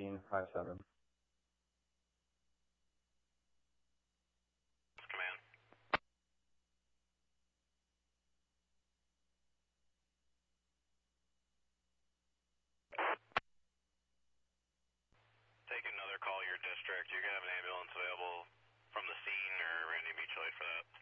1357. Command. Take another call your district. You're going to have an ambulance available from the scene or Randy Mutual Aid for that.